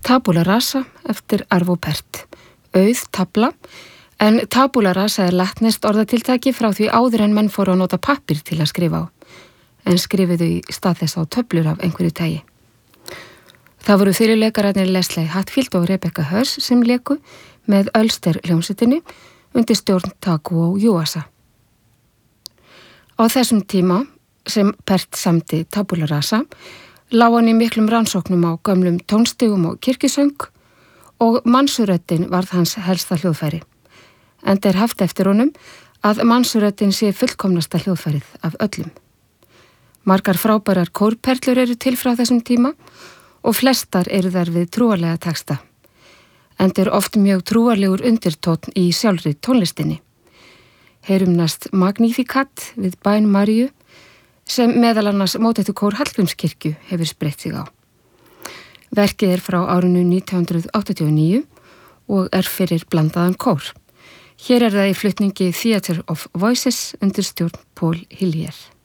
Tabula rasa eftir Arvo Pärt, auð tabla, en tabula rasa latneskt orðatiltæki frá því áður en menn fóru að nota pappír til að skrifa á, en skrifuðu í stað þess á töflur af einhverju tagi. Það voru fyrirleikararnir Leslie Hatfield og Rebecca Hers sem léku með Ulster hljómsveitinni undir stjórn Takuo Uasa. Á þessum tíma sem Pärt samdi tabula rasa lá hann í miklum rannsóknum á gömlum tónstigum og kirkjusöng og mansuröddin varð hans helsta hljóðfæri. Enda haft eftir honum að mansuröddin sé fullkomnasta hljóðfærið af öllum. Margar frábærar kórperlur eru til frá þessum tíma og flestar eru þær við trúarlega texta. Enda oft mjög trúarlegur undirtónn í sjálfri tónlistinni. Heyrum næst Magnificat við bæn Maríu sem meðal annars mótettukór Hallgrímskirkju hefur spreytt sig á. Verkið frá árinu 1989 og fyrir blandaðan kór. Hér það í flutningi Theatre of Voices undir stjórn Paul Hillier.